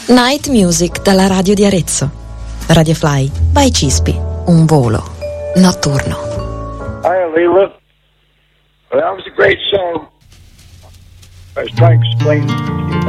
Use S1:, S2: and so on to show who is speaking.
S1: Night Music dalla radio di Arezzo. Radio Fly by Cispi, un volo notturno.
S2: Hi, Leela. Well, that was a great song. I was trying to explain